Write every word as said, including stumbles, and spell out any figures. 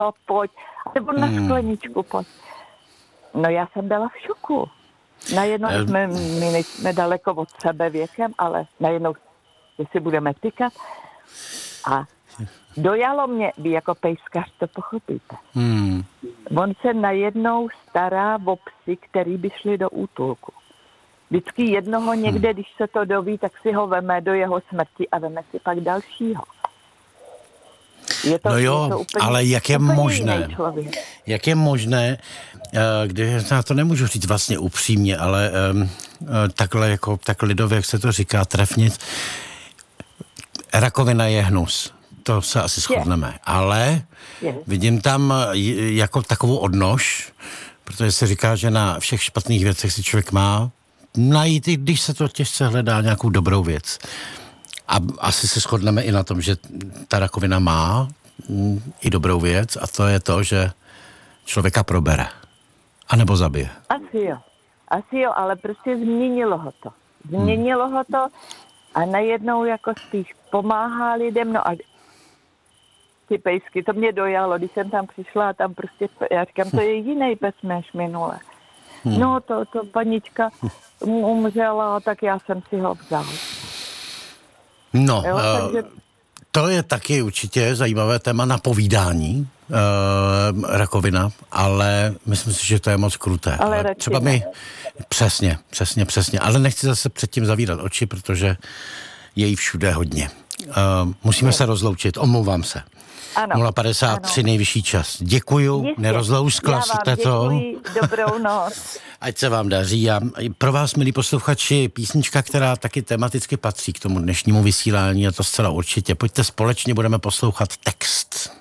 pojď, nebo na Hmm. skleničku, pojď. No já jsem byla v šoku. Najednou Eh. jsme, my nejsme daleko od sebe věkem, ale najednou, jestli budeme tykat. A dojalo mě, vy jako pejskař to pochopíte. Hmm. On se najednou stará o psy, který by šli do útulku. Vždycky jednoho někde, když se to doví, tak si ho veme do jeho smrti a veme si pak dalšího. Je to, No jo, je to úplně, ale jak je úplně možné, jiný člověk. jak je možné, eh, když já to nemůžu říct vlastně upřímně, ale um, takhle jako tak lidově, jak se to říká, trefnit, rakovina je hnus. To se asi shodneme. Ale Je. vidím tam j- jako takovou odnož, protože se říká, že na všech špatných věcech si člověk má najít, i když se to těžce hledá, nějakou dobrou věc. A asi se shodneme i na tom, že ta rakovina má mm, i dobrou věc, a to je to, že člověka probere. A nebo zabije. Asi jo. Asi jo, ale prostě změnilo ho to. Změnilo ho to a najednou jako spíš pomáhá lidem. No a ty pejsky, to mě dojalo, když jsem tam přišla a tam prostě, já říkám, to je jiný pes než minule. No to, to panička umřela, tak já jsem si ho vzal. No, Jo, eh, takže to je taky určitě zajímavé téma na povídání, eh, rakovina, ale myslím si, že to je moc kruté. Ale radši třeba ne. mi, přesně, přesně, přesně, ale nechci zase předtím zavírat oči, protože je jí všude hodně. Eh, musíme se rozloučit, omlouvám se. ano. nula padesát tři nejvyšší čas. Děkuju, Jistě. nerozlouskla Já vám jste to. děkuji, dobrou noc. Ať se vám daří. A pro vás, milí posluchači, písnička, která taky tematicky patří k tomu dnešnímu vysílání, a to zcela určitě. Pojďte společně, budeme poslouchat Text.